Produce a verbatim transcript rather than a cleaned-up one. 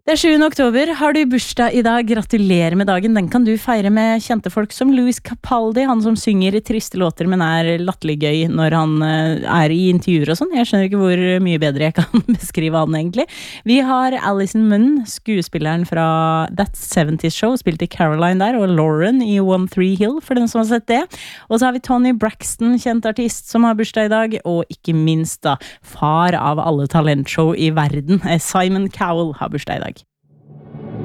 Det er sjuende oktober. Har du bursdag i dag? Gratulerer med dagen. Den kan du feire med kjente folk som Louis Capaldi, han som synger i triste låter, men er latterlig gøy når han er i intervjuer og sånn. Jeg skjønner ikke hvor mye bedre jeg kan beskrive han egentlig. Vi har Alison Munn, skuespilleren fra That seventies Show, spilt i Caroline der, og Lauren i One Three Hill, for den som har sett det. Og så har vi Tony Braxton, kjent artist, som har bursdag i dag, og ikke minst da, far av alle talentshow i verden, Simon Cowell, har bursdag i dag.